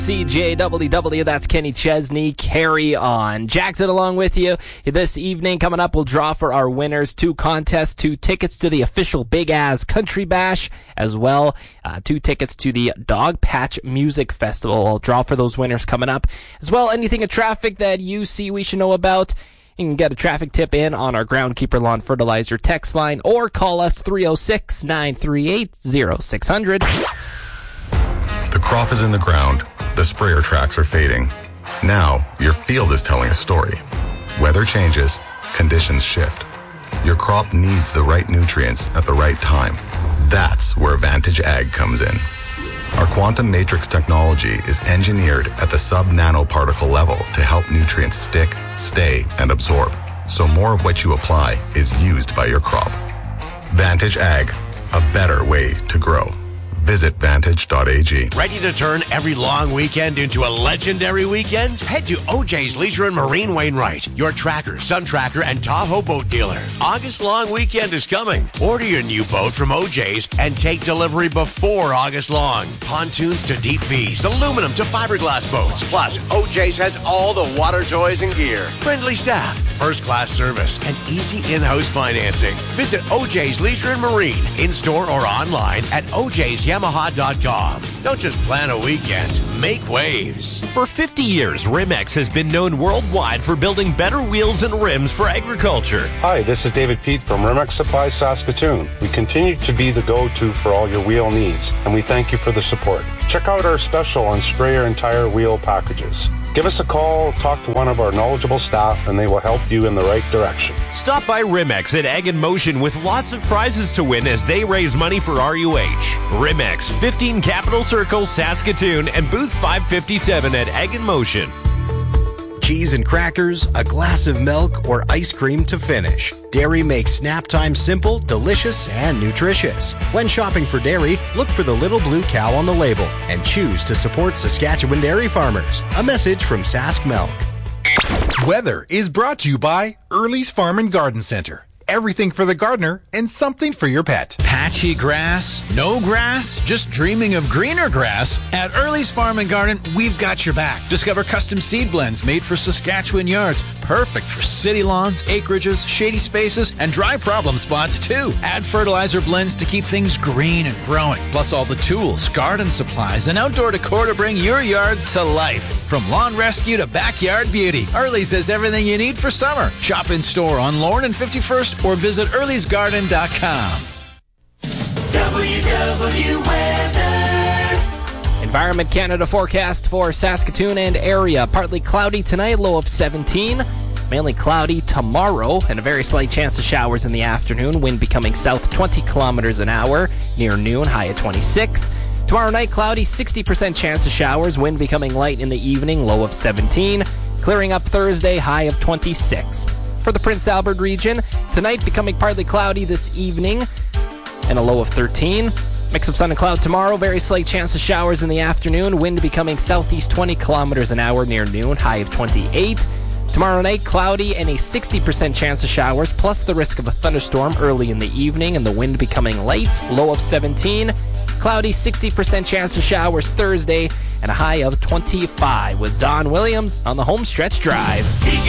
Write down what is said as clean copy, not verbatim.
CJWW, that's Kenny Chesney. Carry on. Jackson along with you. This evening, coming up, we'll draw for our winners 2 contests, 2 tickets to the official Big Ass Country Bash, as well 2 tickets to the Dog Patch Music Festival. I'll draw for those winners coming up. As well, anything in traffic that you see we should know about. You can get a traffic tip in on our Groundkeeper Lawn Fertilizer text line or call us 306-938-0600. The crop is in the ground. The sprayer tracks are fading. Now, your field is telling a story. Weather changes, conditions shift. Your crop needs the right nutrients at the right time. That's where Vantage Ag comes in. Our quantum matrix technology is engineered at the sub-nanoparticle level to help nutrients stick, stay, and absorb, so more of what you apply is used by your crop. Vantage Ag, a better way to grow. Visit Vantage.ag. Ready to turn every long weekend into a legendary weekend? Head to OJ's Leisure and Marine Wainwright, your Tracker, Sun Tracker, and Tahoe boat dealer. August long weekend is coming. Order your new boat from OJ's and take delivery before August long. Pontoons to deep V's, aluminum to fiberglass boats. Plus, OJ's has all the water toys and gear. Friendly staff, first-class service, and easy in-house financing. Visit OJ's Leisure and Marine, in-store or online at OJ's Yamaha.com. Don't just plan a weekend, make waves. For 50 years, Rimex has been known worldwide for building better wheels and rims for agriculture. Hi, this is David Pete from Rimex Supply Saskatoon. We continue to be the go-to for all your wheel needs, and we thank you for the support. Check out our special on sprayer and tire wheel packages. Give us a call, talk to one of our knowledgeable staff, and they will help you in the right direction. Stop by Rimex at Ag in Motion with lots of prizes to win as they raise money for RUH. Rimex, 15 Capitol Circle, Saskatoon, and booth 557 at Ag in Motion. Cheese and crackers, a glass of milk, or ice cream to finish. Dairy makes snap time simple, delicious, and nutritious. When shopping for dairy, look for the little blue cow on the label and choose to support Saskatchewan dairy farmers. A message from Sask Milk. Weather is brought to you by Early's Farm and Garden Center. Everything for the gardener and something for your pet. Patchy grass? No grass? Just dreaming of greener grass? At Early's Farm and Garden, we've got your back. Discover custom seed blends made for Saskatchewan yards. Perfect for city lawns, acreages, shady spaces, and dry problem spots too. Add fertilizer blends to keep things green and growing. Plus all the tools, garden supplies, and outdoor decor to bring your yard to life. From lawn rescue to backyard beauty, Early's has everything you need for summer. Shop in store on Lorne and 51st or visit earlysgarden.com. WW Weather. Environment Canada forecast for Saskatoon and area. Partly cloudy tonight, low of 17. Mainly cloudy tomorrow, and a very slight chance of showers in the afternoon. Wind becoming south 20 kilometers an hour near noon, high at 26. Tomorrow night, cloudy, 60% chance of showers. Wind becoming light in the evening, low of 17. Clearing up Thursday, high of 26. For the Prince Albert region, tonight becoming partly cloudy this evening, and a low of 13. Mix of sun and cloud tomorrow, very slight chance of showers in the afternoon. Wind becoming southeast 20 kilometers an hour near noon, high of 28. Tomorrow night, cloudy and a 60% chance of showers, plus the risk of a thunderstorm early in the evening, and the wind becoming light, low of 17. Cloudy, 60% chance of showers Thursday, and a high of 25 with Don Williams on the Homestretch Drive.